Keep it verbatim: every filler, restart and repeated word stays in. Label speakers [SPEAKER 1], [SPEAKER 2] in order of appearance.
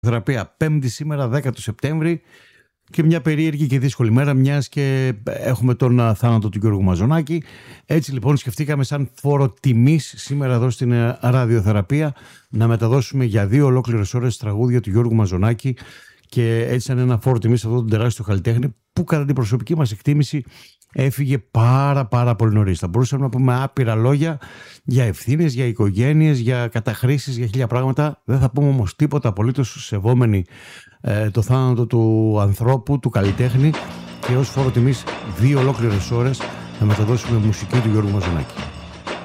[SPEAKER 1] Θεραπεία Πέμπτη σήμερα δέκα του Σεπτέμβρη και μια περίεργη και δύσκολη μέρα, μιας και έχουμε τον θάνατο του Γιώργου Μαζονάκη. Έτσι λοιπόν σκεφτήκαμε σαν φόρο τιμής σήμερα εδώ στην ραδιοθεραπεία να μεταδώσουμε για δύο ολόκληρες ώρες τραγούδια του Γιώργου Μαζονάκη και έτσι σαν ένα φόρο τιμής σε αυτόν τον τεράστιο καλλιτέχνη που κατά την προσωπική μας εκτίμηση έφυγε πάρα πάρα πολύ νωρίς. Θα μπορούσαμε να πούμε άπειρα λόγια για ευθύνες, για οικογένειες, για καταχρήσεις, για χίλια πράγματα. Δεν θα πούμε όμως τίποτα απολύτως σεβόμενοι ε, το θάνατο του ανθρώπου, του καλλιτέχνη, και ως φόρο τιμής δύο ολόκληρες ώρες να μεταδώσουμε μουσική του Γιώργου Μαζονάκη.